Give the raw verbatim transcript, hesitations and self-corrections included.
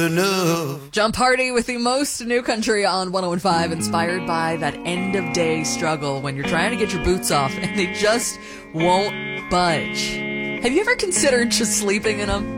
enough. John Party with the most new country on one oh one point five, inspired by that end of day struggle when you're trying to get your boots off and they just won't budge. Have you ever considered just sleeping in them?